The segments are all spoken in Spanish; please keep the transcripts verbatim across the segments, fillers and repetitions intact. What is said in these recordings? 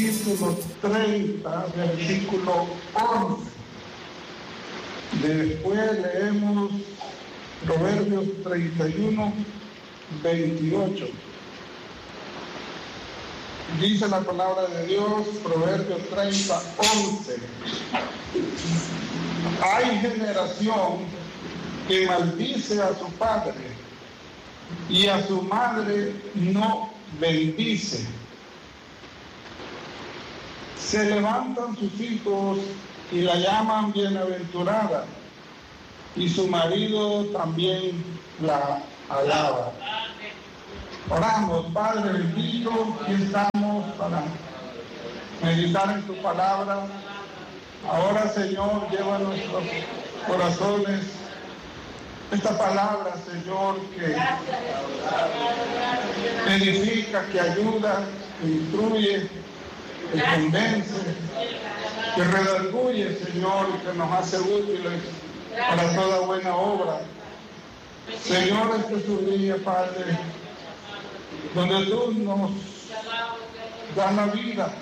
capítulo treinta, versículo once. Después leemos Proverbios treinta y uno, veintiocho. Dice la palabra de Dios, Proverbios treinta, once. Hay generación que maldice a su padre y a su madre no bendice. Se levantan sus hijos y la llaman bienaventurada, y su marido también la alaba. Oramos, Padre bendito, aquí estamos para meditar en tu palabra. Ahora, Señor, lleva a nuestros corazones esta palabra, Señor, que edifica, que ayuda, que instruye, que convence, que redarguye, Señor, que nos hace útiles para toda buena obra. Señor, este es un día, Padre, donde tú nos das la vida,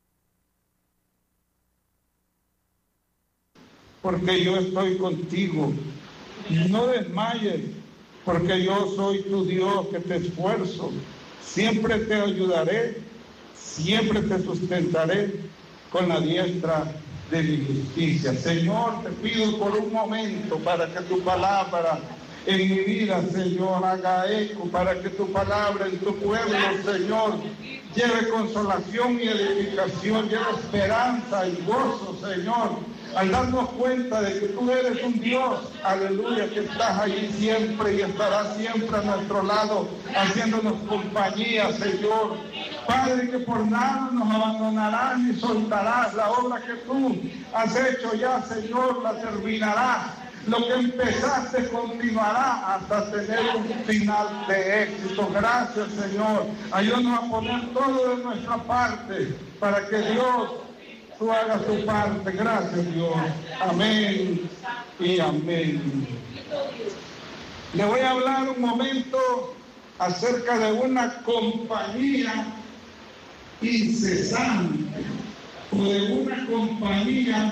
porque yo estoy contigo. No desmayes, porque yo soy tu Dios que te esfuerzo. Siempre te ayudaré, siempre te sustentaré con la diestra de mi justicia. Señor, te pido por un momento para que tu palabra en mi vida, Señor, haga eco, para que tu palabra en tu pueblo, Señor, lleve consolación y edificación, lleve esperanza y gozo, Señor, al darnos cuenta de que tú eres un Dios, aleluya, que estás allí siempre y estarás siempre a nuestro lado, haciéndonos compañía, Señor. Padre, que por nada nos abandonarás ni soltarás. La obra que tú has hecho ya, Señor, la terminarás. Lo que empezaste continuará hasta tener un final de éxito. Gracias, Señor. Ayúdanos a poner todo de nuestra parte para que Dios, tú hagas tu parte. Gracias, Dios. Amén y amén. Le voy a hablar un momento acerca de una compañía incesante o de una compañía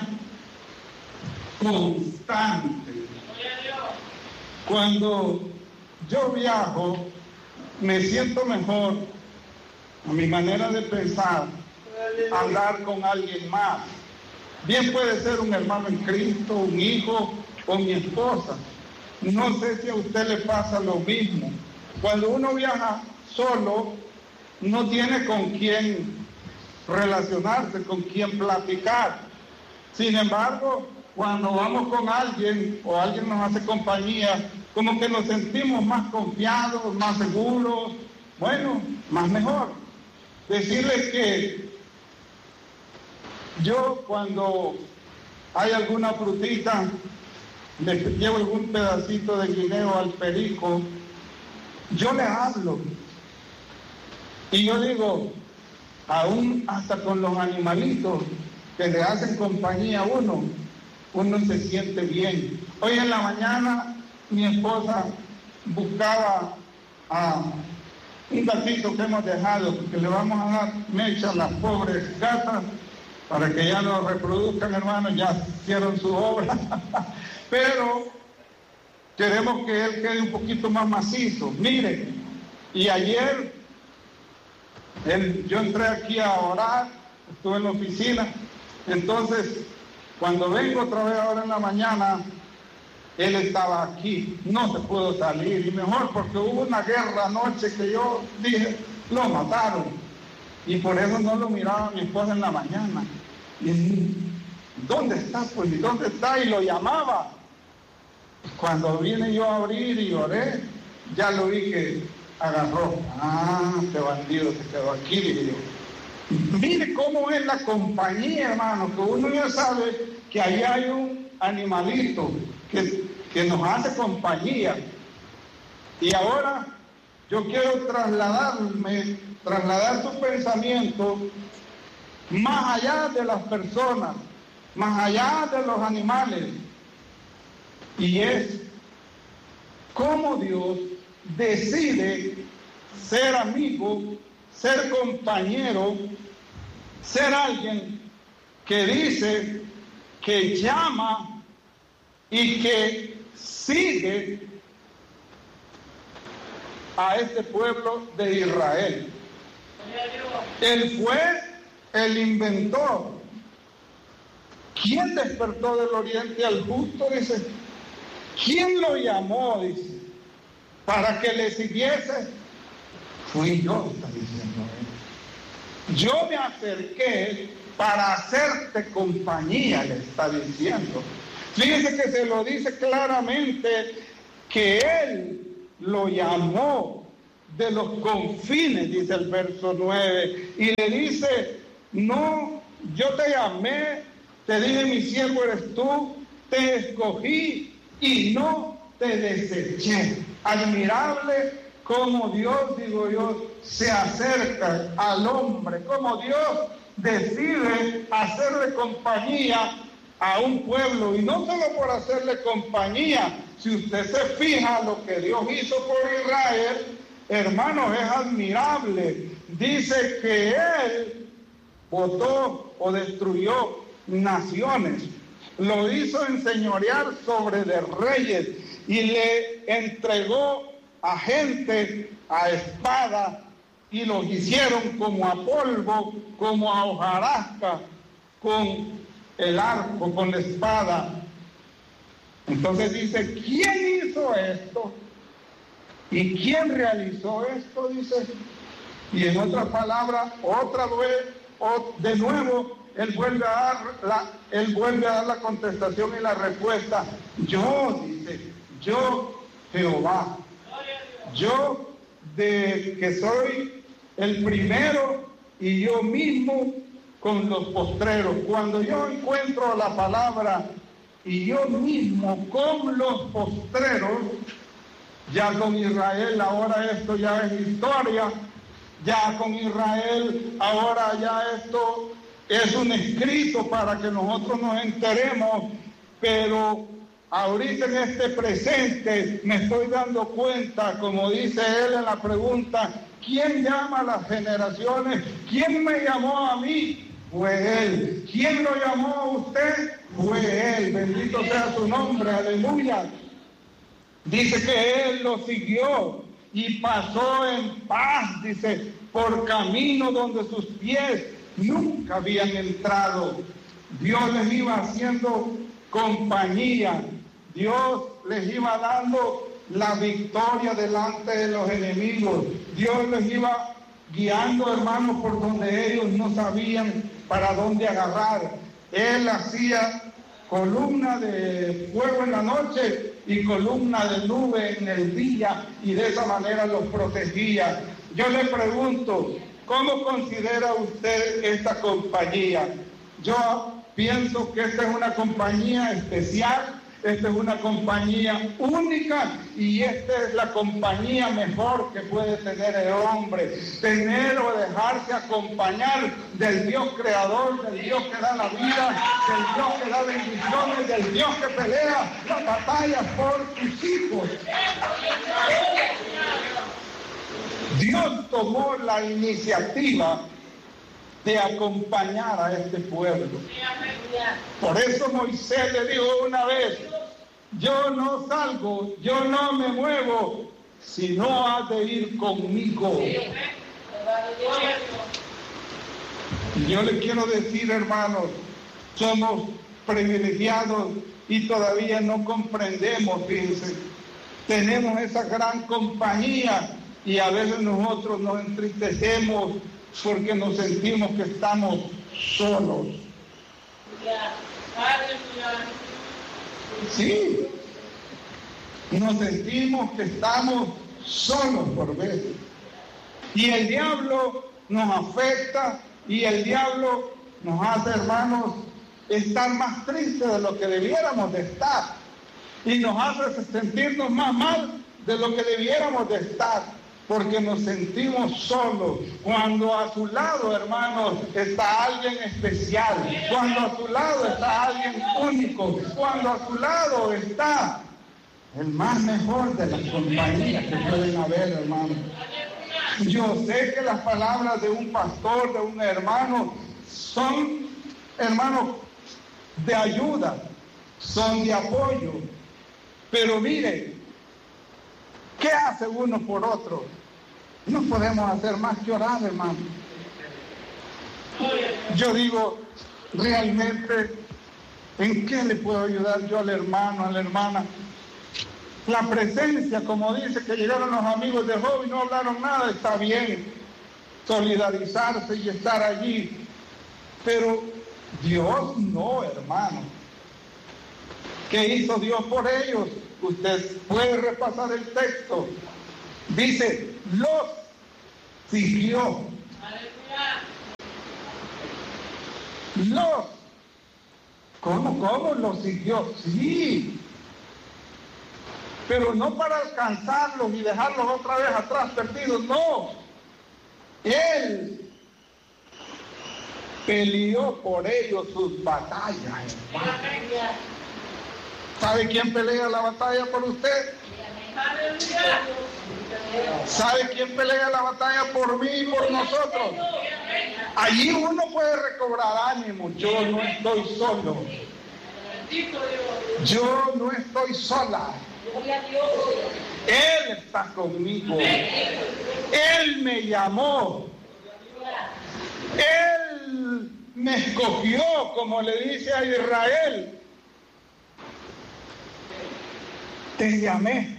constante. Cuando yo viajo, me siento mejor, a mi manera de pensar, hablar con alguien más. Bien puede ser un hermano en Cristo, un hijo o mi esposa. No sé si a usted le pasa lo mismo. Cuando uno viaja solo, no tiene con quién relacionarse, con quién platicar. Sin embargo, cuando vamos con alguien o alguien nos hace compañía, como que nos sentimos más confiados, más seguros, bueno, más mejor. Decirles que yo cuando hay alguna frutita, le llevo algún pedacito de guineo al perico, yo le hablo. Y yo digo, aún hasta con los animalitos que le hacen compañía a uno, uno se siente bien. Hoy en la mañana mi esposa buscaba a un gatito que hemos dejado, porque le vamos a dar mecha a las pobres gatas para que ya no reproduzcan, hermanos, ya hicieron su obra. Pero queremos que él quede un poquito más macizo. Mire, y ayer él, yo entré aquí a orar, estuve en la oficina, entonces cuando vengo otra vez ahora en la mañana, él estaba aquí, no se pudo salir, y mejor porque hubo una guerra anoche que yo dije, lo mataron, y por eso no lo miraba mi esposa en la mañana. Y, ¿dónde está? Pues, ¿y dónde está? Y lo llamaba. Cuando vine yo a abrir y oré, ya lo vi que agarró. Ah, este bandido se quedó aquí, dije yo. Mire cómo es la compañía, hermano, que uno ya sabe que ahí hay un animalito que, que nos hace compañía. Y ahora yo quiero trasladarme, trasladar su pensamiento más allá de las personas, más allá de los animales. Y es cómo Dios decide ser amigo, ser compañero, ser alguien que dice, que llama y que sigue a este pueblo de Israel. Él fue el inventor. ¿Quién despertó del oriente al justo? Dice. ¿Quién lo llamó? Dice. Para que le siguiese. Fui yo, está diciendo él. Yo me acerqué para hacerte compañía, le está diciendo. Fíjense que se lo dice claramente que él lo llamó de los confines, dice el verso nueve, y le dice, no, yo te llamé, te dije mi siervo eres tú, te escogí y no te deseché. Admirable como Dios, digo yo, se acerca al hombre, como Dios decide hacerle compañía a un pueblo, y no solo por hacerle compañía. Si usted se fija lo que Dios hizo por Israel, hermanos, es admirable. Dice que él botó o destruyó naciones, lo hizo enseñorear sobre de reyes y le entregó a gente a espada, y los hicieron como a polvo, como a hojarasca, con el arco, con la espada. Entonces dice, ¿quién hizo esto? ¿Y quién realizó esto? Dice. Y en otras palabras, otra vez, o de nuevo, él vuelve a dar la, él vuelve a dar la contestación y la respuesta. Yo, dice, yo, Jehová, yo de que soy el primero y yo mismo con los postreros. Cuando yo encuentro la palabra y yo mismo con los postreros, ya con Israel ahora esto ya es historia, ya con Israel ahora ya esto es un escrito para que nosotros nos enteremos, pero ahorita en este presente me estoy dando cuenta, como dice él en la pregunta, ¿quién llama a las generaciones? ¿Quién me llamó a mí? Fue él. ¿Quién lo llamó a usted? Fue él. Bendito sea su nombre, aleluya. Dice que él lo siguió y pasó en paz, dice, por camino donde sus pies nunca habían entrado. Dios les iba haciendo compañía. Dios les iba dando la victoria delante de los enemigos. Dios les iba guiando, hermanos, por donde ellos no sabían para dónde agarrar. Él hacía columna de fuego en la noche y columna de nube en el día, y de esa manera los protegía. Yo le pregunto, ¿cómo considera usted esta compañía? Yo pienso que esta es una compañía especial, esta es una compañía única, y esta es la compañía mejor que puede tener el hombre. Tener o dejarse acompañar del Dios creador, del Dios que da la vida, del Dios que da bendiciones, del Dios que pelea las batallas por sus hijos. Dios tomó la iniciativa de acompañar a este pueblo. Por eso Moisés le dijo una vez, yo no salgo, yo no me muevo, si no has de ir conmigo. Yo le quiero decir, hermanos, somos privilegiados y todavía no comprendemos, fíjense, tenemos esa gran compañía y a veces nosotros nos entristecemos porque nos sentimos que estamos solos. Sí, nos sentimos que estamos solos por veces. Y el diablo nos afecta y el diablo nos hace, hermanos, estar más tristes de lo que debiéramos de estar. Y nos hace sentirnos más mal de lo que debiéramos de estar. Porque nos sentimos solos, cuando a su lado, hermanos, está alguien especial, cuando a su lado está alguien único, cuando a su lado está el más mejor de las compañías que pueden haber, hermanos. Yo sé que las palabras de un pastor, de un hermano, son, hermanos, de ayuda, son de apoyo. Pero mire, ¿qué hace uno por otro? No podemos hacer más que orar, hermano. Yo digo, realmente, ¿en qué le puedo ayudar yo al hermano, a la hermana? La presencia, como dice, que llegaron los amigos de Job y no hablaron nada, está bien. Solidarizarse y estar allí. Pero Dios no, hermano. ¿Qué hizo Dios por ellos? Usted puede repasar el texto. Dice, los siguió. Los. ¿Cómo, cómo los siguió? Sí. Pero no para alcanzarlos y dejarlos otra vez atrás perdidos, no. Él peleó por ellos sus batallas, hermano. ¿Sabe quién pelea la batalla por usted? ¿Sabe quién pelea la batalla por mí y por nosotros? Allí uno puede recobrar ánimo. Yo no estoy solo. Yo no estoy sola. Él está conmigo. Él me llamó. Él me escogió, como le dice a Israel. Te llamé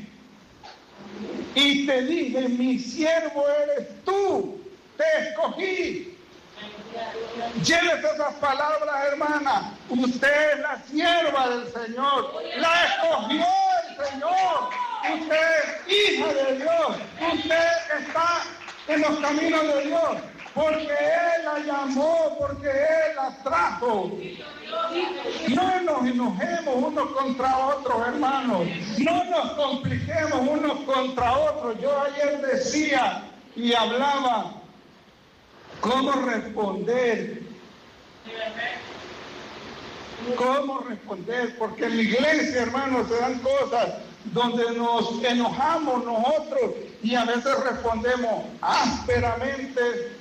y te dije, mi siervo eres tú, te escogí. Llévese esas palabras, hermana. Usted es la sierva del Señor, la escogió el Señor. Usted es hija de Dios, usted está en los caminos de Dios, porque Él la llamó, porque Él la trajo. No nos enojemos unos contra otros, hermanos. No nos compliquemos unos contra otros. Yo ayer decía y hablaba cómo responder. ¿Cómo responder? Porque en la iglesia, hermanos, se dan cosas donde nos enojamos nosotros y a veces respondemos ásperamente.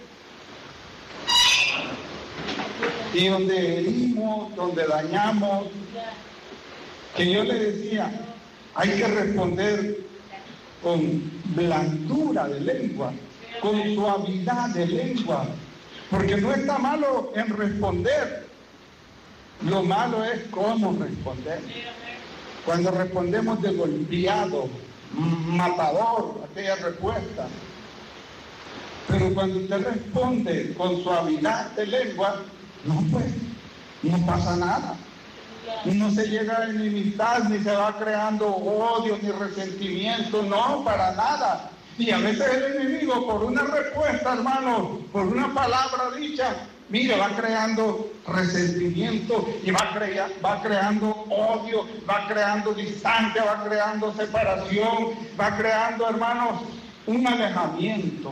Y donde herimos, donde dañamos, que yo le decía, hay que responder con blandura de lengua, con suavidad de lengua, porque no está malo en responder, lo malo es cómo responder. Cuando respondemos de golpeado, matador, aquella respuesta. Pero cuando usted responde con suavidad de lengua, no pues, no pasa nada. No se llega a enemistad, ni se va creando odio, ni resentimiento, no, para nada. Y a veces el enemigo, por una respuesta, hermano, por una palabra dicha, mire, va creando resentimiento y va, crea, va creando odio, va creando distancia, va creando separación, va creando, hermanos, un alejamiento.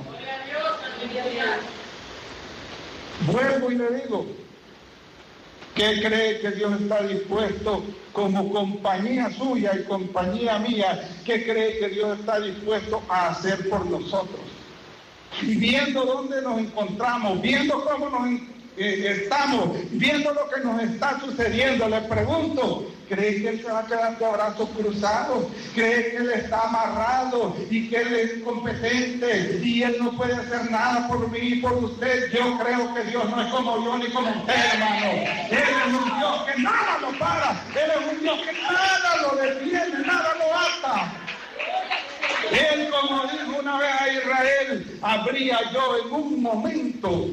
Vuelvo y le digo, ¿qué cree que Dios está dispuesto como compañía suya y compañía mía? ¿Qué cree que Dios está dispuesto a hacer por nosotros? Viendo dónde nos encontramos, viendo cómo nos eh, estamos, viendo lo que nos está sucediendo, le pregunto, ¿cree que Él se va a quedar de brazos cruzados? ¿Cree que Él está amarrado y que Él es incompetente y Él no puede hacer nada por mí y por usted? Yo creo que Dios no es como yo ni como usted, hermano. Él es un Dios que nada lo para, Él es un Dios que nada lo detiene, nada lo ata. Él, como dijo una vez a Israel, habría yo en un momento,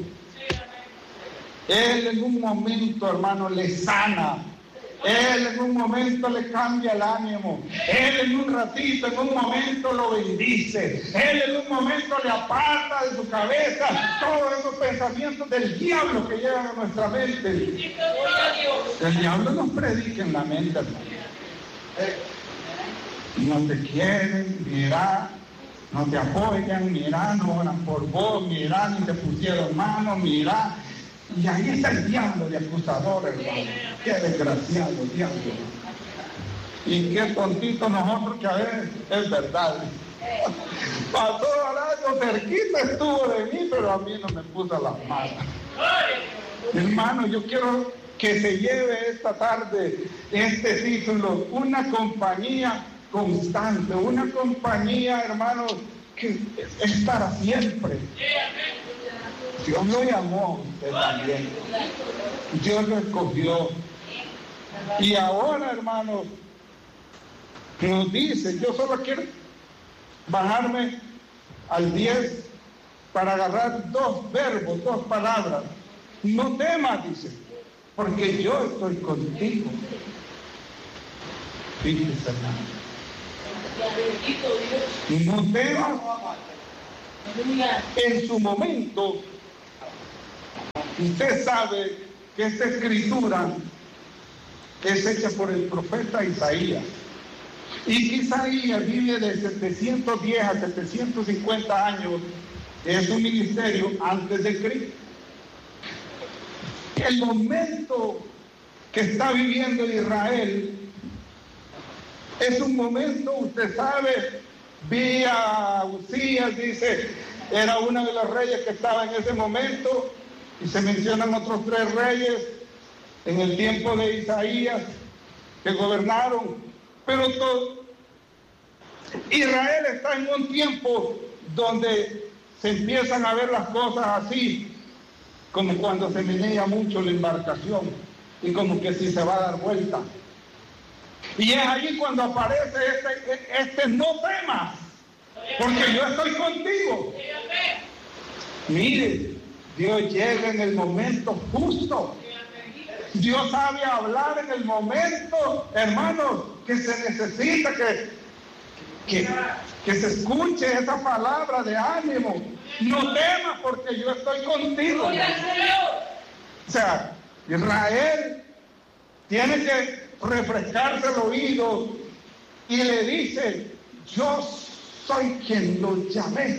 Él en un momento, hermano, le sana. Él en un momento le cambia el ánimo. Él en un ratito, en un momento lo bendice. Él en un momento le aparta de su cabeza todos esos pensamientos del diablo que llegan a nuestra mente. El diablo nos predica en la mente, hermano. No te quieren, mira, no te apoyan, mira, no oran por vos, mira, ni te pusieron mano, mira. Y ahí está el diablo de acusador, hermano. Qué desgraciado diablo. Y qué tontito nosotros que a veces es verdad. Pasó al año, cerquita estuvo de mí, pero a mí no me puso las manos. Hermano, yo quiero que se lleve esta tarde este título, una compañía constante, una compañía, hermanos, que es para siempre. Dios lo llamó a usted también. Dios lo escogió. Y ahora, hermanos, nos dice, yo solo quiero bajarme al diez para agarrar dos verbos, dos palabras. No temas, dice, porque yo estoy contigo. Fíjese, hermano. No temas. En su momento, usted sabe que esta escritura es hecha por el profeta Isaías. Y que Isaías vive de setecientos diez a setecientos cincuenta años de su ministerio antes de Cristo. El momento que está viviendo Israel es un momento, usted sabe, vi a Usías, dice, era uno de los reyes que estaba en ese momento, y se mencionan otros tres reyes en el tiempo de Isaías que gobernaron, pero todo Israel está en un tiempo donde se empiezan a ver las cosas así, como cuando se menea mucho la embarcación y como que si se va a dar vuelta. Y es allí cuando aparece este, este no temas, porque yo estoy contigo. Mire, Dios llega en el momento justo. Dios sabe hablar en el momento, hermanos, que se necesita que, que, que se escuche esa palabra de ánimo. No temas porque yo estoy contigo. O sea, Israel tiene que refrescarse el oído y le dice, yo soy quien lo llamé.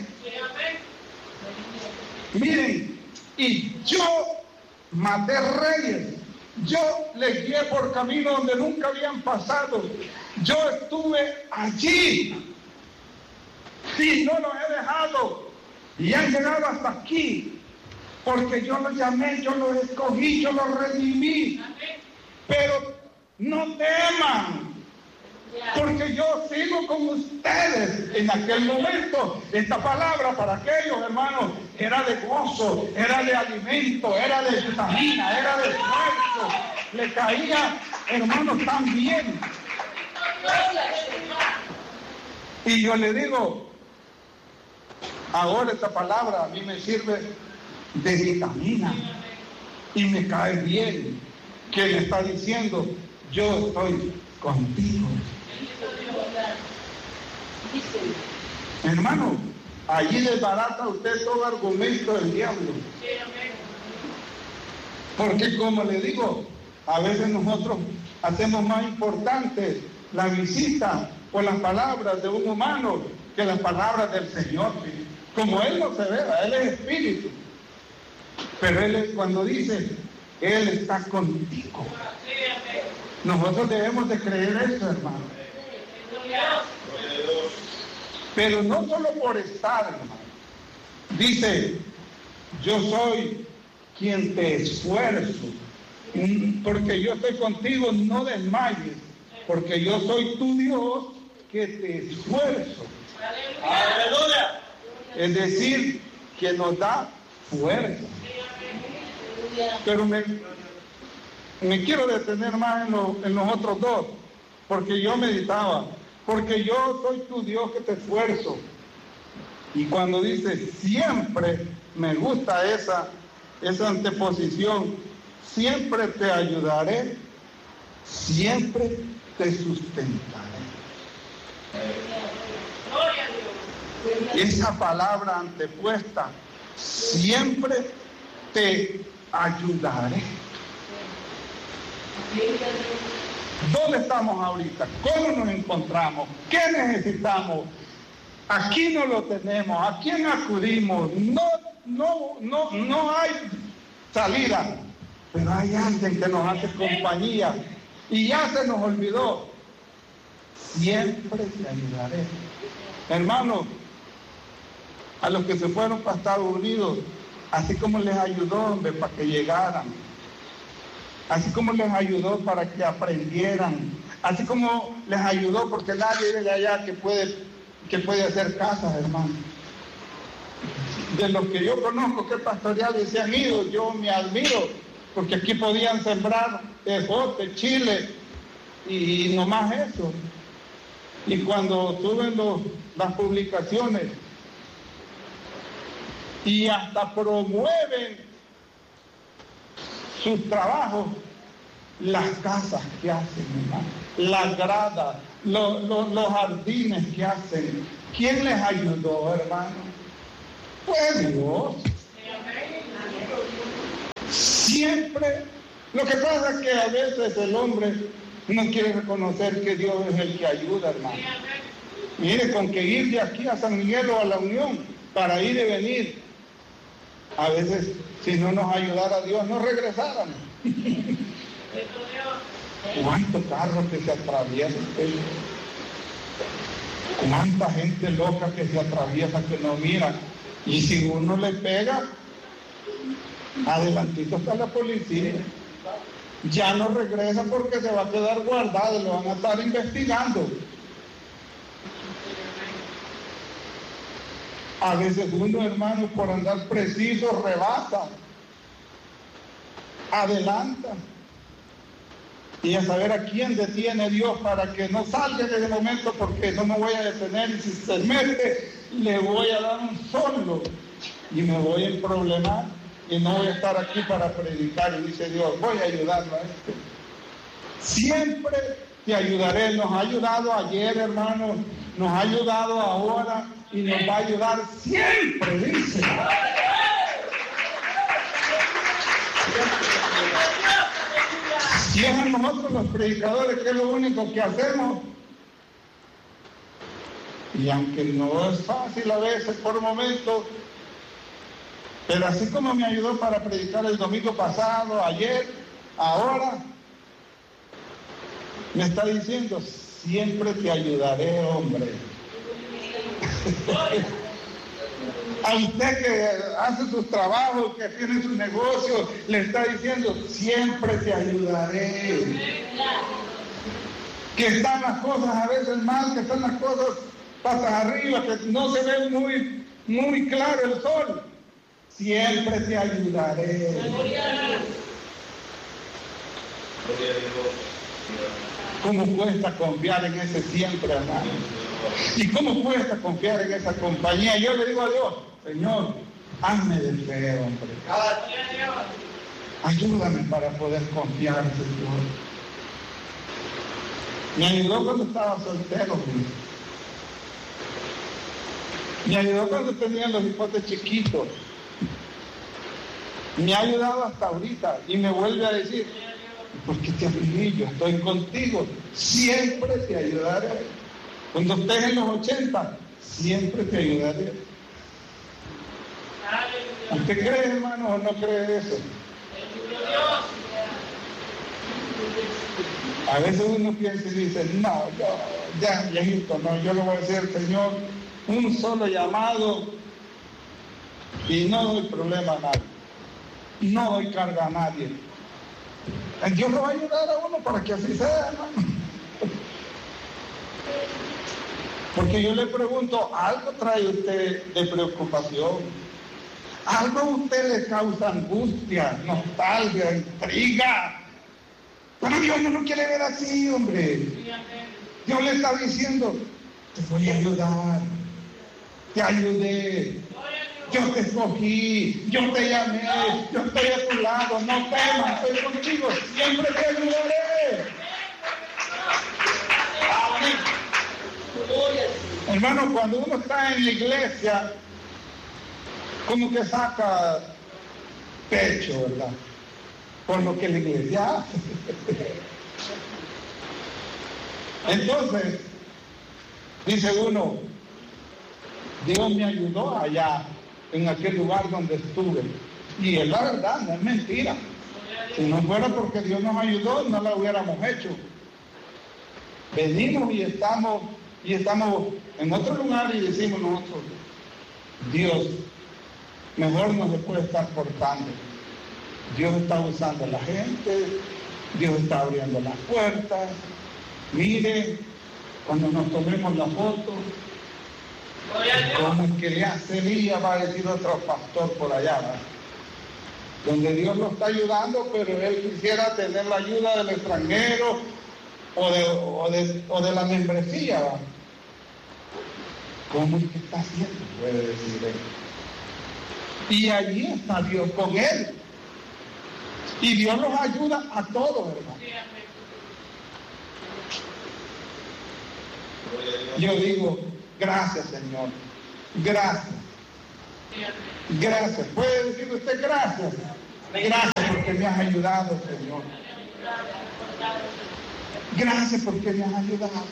Miren, y yo maté reyes, yo les guié por camino donde nunca habían pasado, yo estuve allí y no los he dejado y han llegado hasta aquí porque yo los llamé, yo los escogí, yo los redimí. Pero no teman, porque yo sigo con ustedes. En aquel momento, esta palabra para aquellos hermanos era de gozo, era de alimento, era de vitamina, era de esfuerzo. Le caía, hermanos, tan bien. Y yo le digo, ahora esta palabra a mí me sirve de vitamina y me cae bien, que le está diciendo, yo estoy contigo. Hermano, allí desbarata usted todo argumento del diablo. Porque como le digo, a veces nosotros hacemos más importante la visita o las palabras de un humano que las palabras del Señor. Como Él no se ve, Él es espíritu. Pero Él es, cuando dice, Él está contigo. Nosotros debemos de creer eso, hermano. Pero no solo por estar, hermano. Dice, yo soy quien te esfuerzo. Porque yo estoy contigo, no desmayes. Porque yo soy tu Dios que te esfuerzo. Aleluya. Es decir, que nos da fuerza. Pero me, me quiero detener más en, lo, en los otros dos, porque yo meditaba, porque yo soy tu Dios que te esfuerzo. Y cuando dice siempre, me gusta esa, esa anteposición, siempre te ayudaré, siempre te sustentaré. Esa palabra antepuesta, siempre te ayudaré. ¿Dónde estamos ahorita? ¿Cómo nos encontramos? ¿Qué necesitamos? Aquí no lo tenemos. ¿A quién acudimos? No, no, no, no hay salida. Pero hay alguien que nos hace compañía. Y ya se nos olvidó. Siempre te ayudaré. Hermanos, a los que se fueron para Estados Unidos, así como les ayudó, hombre, para que llegaran, así como les ayudó para que aprendieran, así como les ayudó, porque nadie de allá que puede, que puede hacer casas, hermano. De los que yo conozco que pastoreales se han ido, yo me admiro, porque aquí podían sembrar ejote, chile, y, y nomás eso. Y cuando suben los, las publicaciones, y hasta promueven sus trabajos, las casas que hacen, hermano, las gradas, los, los, los jardines que hacen. ¿Quién les ayudó, hermano? Pues Dios. Siempre. Lo que pasa es que a veces el hombre no quiere reconocer que Dios es el que ayuda, hermano. Mire, con que ir de aquí a San Miguel o a la Unión para ir y venir, a veces si no nos ayudara Dios no regresaran. ¿Cuántos carros que se atraviesan? ¿Cuánta gente loca que se atraviesa que no mira? Y si uno le pega, adelantito está la policía. Ya no regresa porque se va a quedar guardado, lo van a estar investigando. A veces uno, hermano, por andar preciso, rebasa, adelanta. Y a saber a quién detiene Dios para que no salga en ese momento, porque no me voy a detener, y si se mete, le voy a dar un solo y me voy a emproblemar y no voy a estar aquí para predicar. Y dice Dios, voy a ayudarlo a este. Siempre te ayudaré. Nos ha ayudado ayer, hermanos, nos ha ayudado ahora y nos va a ayudar siempre, dice. Si es a nosotros los predicadores que es lo único que hacemos, y aunque no es fácil a veces por momentos, pero así como me ayudó para predicar el domingo pasado, ayer, ahora, me está diciendo, siempre te ayudaré, hombre. A usted que hace sus trabajos, que tiene sus negocios, le está diciendo, siempre te ayudaré. Que están las cosas a veces mal, que están las cosas patas arriba, que no se ve muy, muy claro el sol. Siempre te ayudaré. ¿Cómo cuesta confiar en ese siempre, hermano? ¿Y cómo cuesta confiar en esa compañía? Yo le digo a Dios, Señor, hazme de fe, hombre. Ayúdame para poder confiar, Señor. Me ayudó cuando estaba soltero, ¿sí? Me ayudó cuando tenía los hipotes chiquitos. Me ha ayudado hasta ahorita y me vuelve a decir, ¿por qué te afligí? Yo estoy contigo, siempre te ayudaré. Cuando estés en los ochenta, siempre te ayudaré. ¿Usted cree, hermano, o no cree eso? A veces uno piensa y dice, no, yo, ya, viejito, no, yo le voy a decir al Señor un solo llamado y no doy problema a nadie. No doy carga a nadie. Dios lo va a ayudar a uno para que así sea, hermano. Porque yo le pregunto, ¿algo trae usted de preocupación? ¿Algo a usted le causa angustia, nostalgia, intriga? Pero Dios no lo quiere ver así, hombre. Dios le está diciendo, te voy a ayudar. Te ayudé. Yo te escogí, yo te llamé, yo estoy a tu lado, no temas, estoy contigo, siempre te ayudaré. Amén. Hermano, cuando uno está en la iglesia, como que saca pecho, ¿verdad? Por lo que la iglesia hace. Entonces, dice uno, Dios me ayudó allá, en aquel lugar donde estuve. Y es la verdad, no es mentira. Si no fuera porque Dios nos ayudó, no la hubiéramos hecho. Venimos y estamos, y estamos en otro lugar y decimos nosotros, Dios, mejor no se puede estar portando. Dios está usando a la gente, Dios está abriendo las puertas. Mire, cuando nos tomemos la foto, como el que le hace día, va a decir otro pastor por allá, ¿verdad? Donde Dios lo está ayudando, pero él quisiera tener la ayuda del extranjero o de, o de, o de la membresía, ¿verdad? ¿Cómo es que está haciendo? Puede decir él. Y allí está Dios con él. Y Dios los ayuda a todos, hermano. Yo digo, gracias, Señor. Gracias. Gracias. ¿Puede decir usted gracias? Gracias porque me has ayudado, Señor. Gracias porque me has ayudado.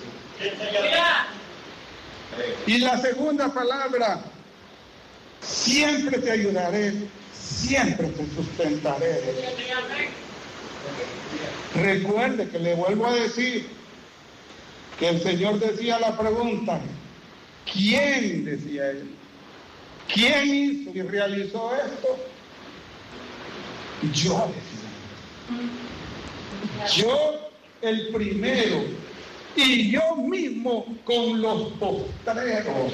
Y la segunda palabra, siempre te ayudaré, siempre te sustentaré. Recuerde que le vuelvo a decir que el Señor decía la pregunta, ¿quién? Decía él. ¿Quién hizo y realizó esto? Yo, decía. Yo el primero y yo mismo con los postreros.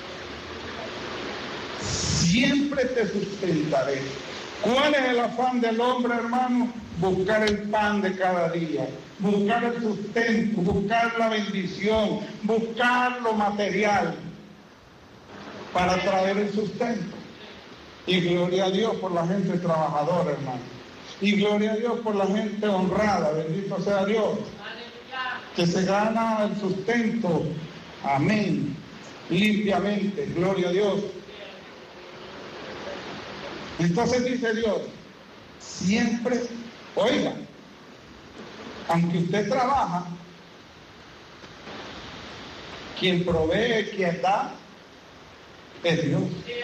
Siempre te sustentaré. ¿Cuál es el afán del hombre, hermano? Buscar el pan de cada día, buscar el sustento, buscar la bendición, buscar lo material para traer el sustento. Y gloria a Dios por la gente trabajadora, hermano. Y gloria a Dios por la gente honrada, bendito sea Dios, que se gana el sustento, amén, limpiamente, gloria a Dios. Entonces dice Dios, siempre, oiga, aunque usted trabaja, quien provee, quien da, es Dios.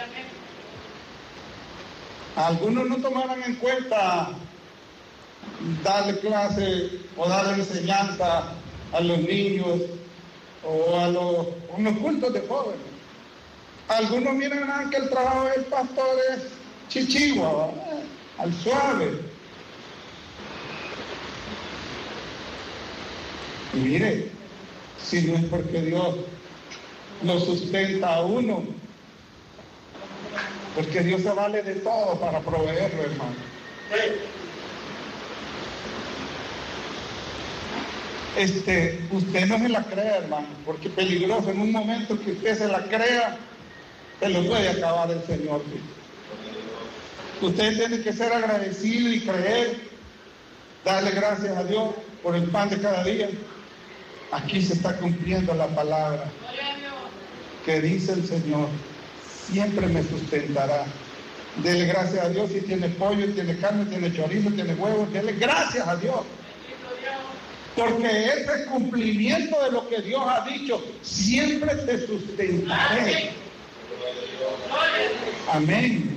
Algunos no tomarán en cuenta darle clase o darle enseñanza a los niños o a los, a los cultos de jóvenes. Algunos miran que el trabajo del pastor es chichigua, ¿verdad? Al suave. Y mire, si no es porque Dios lo sustenta a uno, porque Dios se vale de todo para proveerlo, hermano. Este, usted no se la crea, hermano, porque es peligroso. En un momento que usted se la crea, se lo puede acabar el Señor. ¿Sí? Usted tiene que ser agradecido y creer, darle gracias a Dios por el pan de cada día. Aquí se está cumpliendo la palabra que dice el Señor, siempre me sustentará. Dele gracias a Dios si tiene pollo, tiene carne, tiene chorizo, tiene huevos, dele gracias a Dios. Porque ese es cumplimiento de lo que Dios ha dicho, siempre te sustentaré. Amén.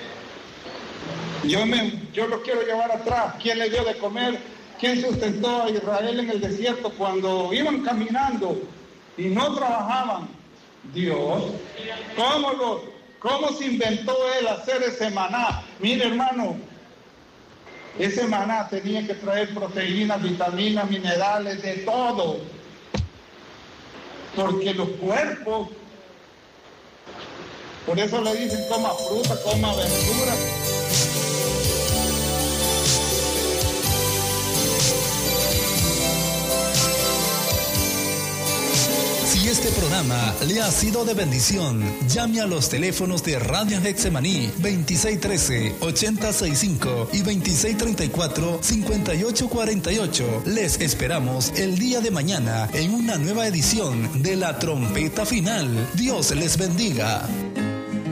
Yo, me, yo lo quiero llevar atrás. ¿Quién le dio de comer? ¿Quién sustentó a Israel en el desierto cuando iban caminando y no trabajaban? Dios. ¿Cómo, lo, cómo se inventó él hacer ese maná? Mire, hermano, ese maná tenía que traer proteínas, vitaminas, minerales, de todo. Porque los cuerpos, por eso le dicen coma fruta, coma verdura. Si este programa le ha sido de bendición, llame a los teléfonos de Radio Getsemaní veintiséis trece, ochenta sesenta y cinco y veintiséis treinta y cuatro, cincuenta y ocho cuarenta y ocho. Les esperamos el día de mañana en una nueva edición de La Trompeta Final. Dios les bendiga.